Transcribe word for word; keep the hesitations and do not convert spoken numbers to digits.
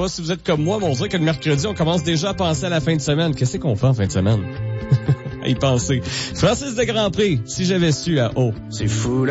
pas si vous êtes comme moi, mais on dirait que le mercredi, on commence déjà à penser à la fin de semaine. Qu'est-ce qu'on fait en fin de semaine? À y penser. Francis de Grandpré, si j'avais su à haut. C'est fou, là.